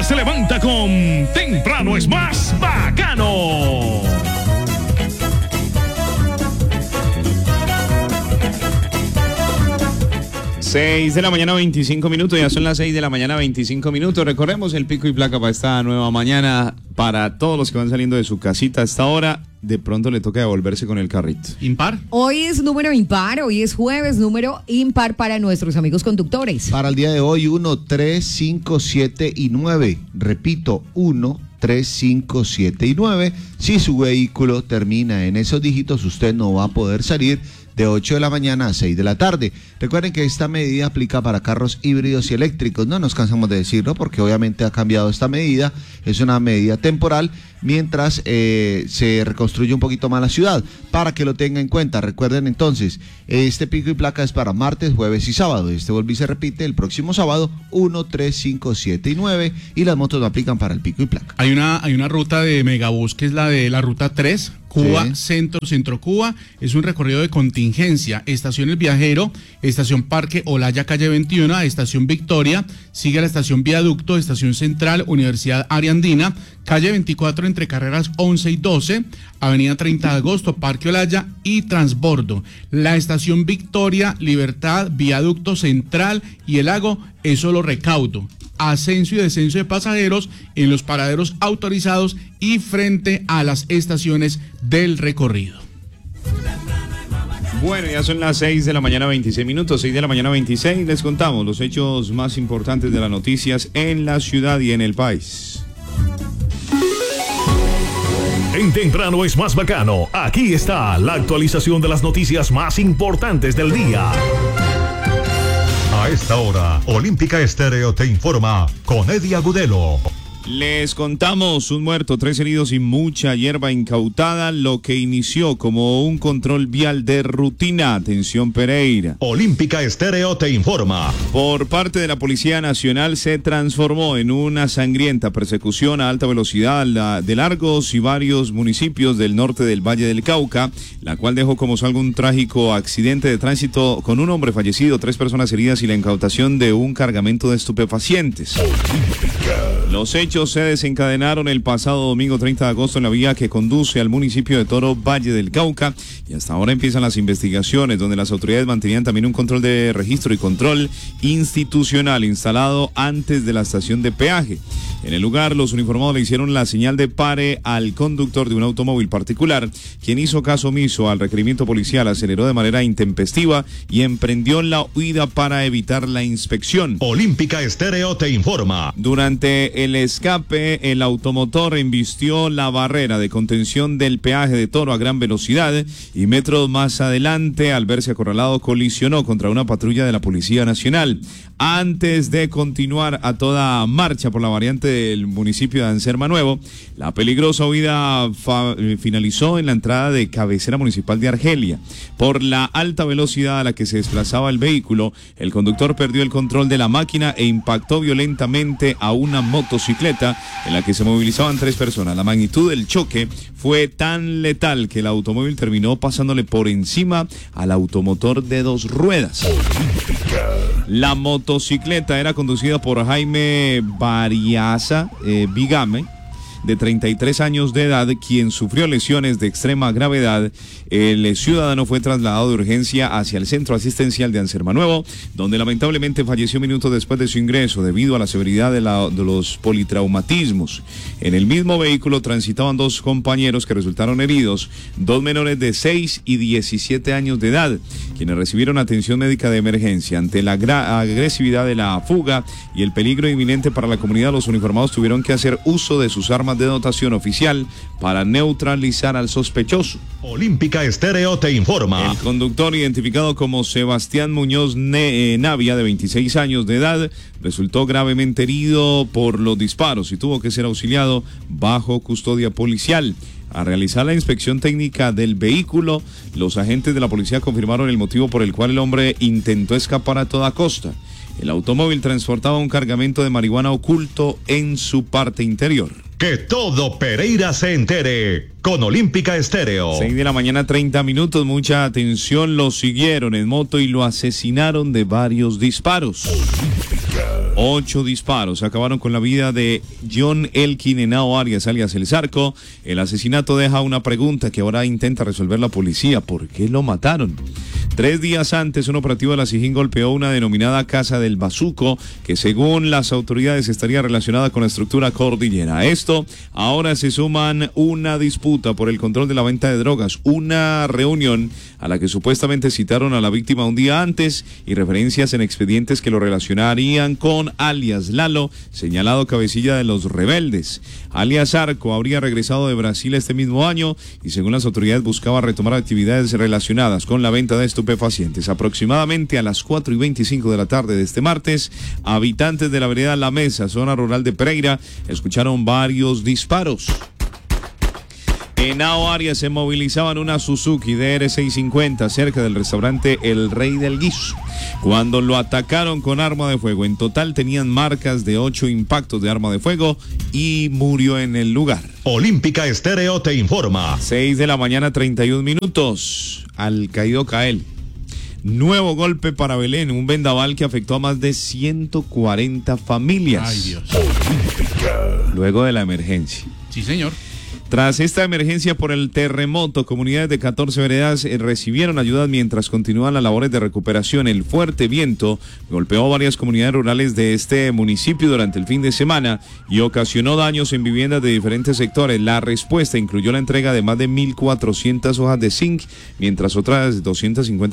se levanta con Temprano es más bacano. Seis de la mañana, 25 minutos, ya son las 6 de la mañana, 25 minutos. Recorremos el pico y placa para esta nueva mañana. Para todos los que van saliendo de su casita a esta hora, de pronto le toca devolverse con el carrito. ¿Impar? Hoy es número impar, hoy es jueves, número impar para nuestros amigos conductores. Para el día de hoy, 1, 3, 5, 7 y 9. Repito, 1, 3, 5, 7 y 9. Si su vehículo termina en esos dígitos, usted no va a poder salir de 8 de la mañana a 6 de la tarde. Recuerden que esta medida aplica para carros híbridos y eléctricos. No nos cansamos de decirlo porque obviamente ha cambiado esta medida. Es una medida temporal mientras se reconstruye un poquito más la ciudad. Para que lo tenga en cuenta. Recuerden entonces, este pico y placa es para martes, jueves y sábado. Este vuelve y se repite el próximo sábado, 1, 3, 5, 7 y 9. Y las motos no aplican para el pico y placa. Hay una ruta de Megabús que es la de la ruta 3. Cuba, sí. Centro Cuba, es un recorrido de contingencia, estación El Viajero, estación Parque Olaya, calle 21, estación Victoria, sigue la estación Viaducto, estación Central, Universidad Ariandina, calle 24 entre carreras 11 y 12, avenida 30 de agosto, Parque Olaya y Transbordo. La estación Victoria, Libertad, Viaducto Central y El Lago es solo recaudo. Ascenso y descenso de pasajeros en los paraderos autorizados y frente a las estaciones del recorrido. Bueno, ya son las 6 de la mañana, 26 minutos, 6 de la mañana, 26. Les contamos los hechos más importantes de las noticias en la ciudad y en el país. En Temprano es más bacano. Aquí está la actualización de las noticias más importantes del día. A esta hora, Olímpica Estéreo te informa con Eddie Agudelo. Les contamos: un muerto, 3 heridos y mucha hierba incautada, lo que inició como un control vial de rutina. Atención, Pereira. Olímpica Estéreo te informa. Por parte de la Policía Nacional se transformó en una sangrienta persecución a alta velocidad de Largos y varios municipios del norte del Valle del Cauca, la cual dejó como saldo un trágico accidente de tránsito con un hombre fallecido, 3 personas heridas y la incautación de un cargamento de estupefacientes. Los hechos se desencadenaron el pasado domingo 30 de agosto en la vía que conduce al municipio de Toro, Valle del Cauca, y hasta ahora empiezan las investigaciones, donde las autoridades mantenían también un control de registro y control institucional instalado antes de la estación de peaje. En el lugar, los uniformados le hicieron la señal de pare al conductor de un automóvil particular, quien hizo caso omiso al requerimiento policial, aceleró de manera intempestiva y emprendió la huida para evitar la inspección. Olímpica Estéreo te informa. Durante el escape, el automotor embistió la barrera de contención del peaje de Toro a gran velocidad y metros más adelante, al verse acorralado, colisionó contra una patrulla de la Policía Nacional. Antes de continuar a toda marcha por la variante del municipio de Anserma Nuevo, la peligrosa huida finalizó en la entrada de cabecera municipal de Argelia. Por la alta velocidad a la que se desplazaba el vehículo, el conductor perdió el control de la máquina e impactó violentamente a una motocicleta en la que se movilizaban 3 personas. La magnitud del choque fue tan letal que el automóvil terminó pasándole por encima al automotor de 2 ruedas. La motocicleta era conducida por Jaime Bariaza Vigame, de 33 años de edad, quien sufrió lesiones de extrema gravedad. El ciudadano fue trasladado de urgencia hacia el centro asistencial de Anserma Nuevo, donde lamentablemente falleció minutos después de su ingreso debido a la severidad de los politraumatismos. En el mismo vehículo transitaban 2 compañeros que resultaron heridos, 2 menores de 6 y 17 años de edad, quienes recibieron atención médica de emergencia. Ante la agresividad de la fuga y el peligro inminente para la comunidad, los uniformados tuvieron que hacer uso de sus armas de dotación oficial para neutralizar al sospechoso. Olímpica Estéreo te informa. El conductor, identificado como Sebastián Muñoz Navia, de 26 años de edad, resultó gravemente herido por los disparos y tuvo que ser auxiliado bajo custodia policial. Al realizar la inspección técnica del vehículo, los agentes de la policía confirmaron el motivo por el cual el hombre intentó escapar a toda costa. El automóvil transportaba un cargamento de marihuana oculto en su parte interior. Que todo Pereira se entere con Olímpica Estéreo. 6 de la mañana, 30 minutos. Mucha atención. Lo siguieron en moto y lo asesinaron de varios disparos. 8 disparos acabaron con la vida de John Elkin Henao Arias, alias El Zarco. El asesinato deja una pregunta que ahora intenta resolver la policía. ¿Por qué lo mataron? 3 días antes, un operativo de la SIJIN golpeó una denominada Casa del Bazuco, que según las autoridades estaría relacionada con la estructura cordillera. Esto ahora se suman una disputa por el control de la venta de drogas, una reunión a la que supuestamente citaron a la víctima un día antes y referencias en expedientes que lo relacionarían con alias Lalo, señalado cabecilla de los rebeldes. Alias Arco habría regresado de Brasil este mismo año y según las autoridades buscaba retomar actividades relacionadas con la venta de estupefacientes. Aproximadamente a las 4:25 de la tarde de este martes, habitantes de la vereda La Mesa, zona rural de Pereira, escucharon varios disparos. Henao Arias se movilizaba en una Suzuki DR650 cerca del restaurante El Rey del Guiso cuando lo atacaron con arma de fuego. En total tenían marcas de 8 impactos de arma de fuego y murió en el lugar. Olímpica Estéreo te informa. 6 de la mañana, 31 minutos. Al caído Cael. Nuevo golpe para Belén, un vendaval que afectó a más de 140 familias. Ay, Dios. Luego de la emergencia. Sí, señor. Tras esta emergencia por el terremoto, comunidades de 14 veredas recibieron ayudas mientras continúan las labores de recuperación. El fuerte viento golpeó varias comunidades rurales de este municipio durante el fin de semana y ocasionó daños en viviendas de diferentes sectores. La respuesta incluyó la entrega de más de 1.400 hojas de zinc, mientras otras 250